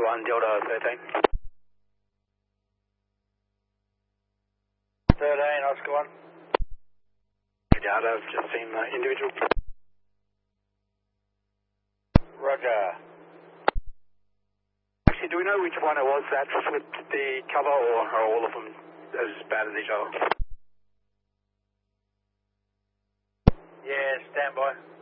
1 Delta 13. 13, Oscar 1. Delta, I've just seen the individual. Roger. Actually, do we know which one it was that's with the cover, or are all of them as bad as each other? Yeah, stand by.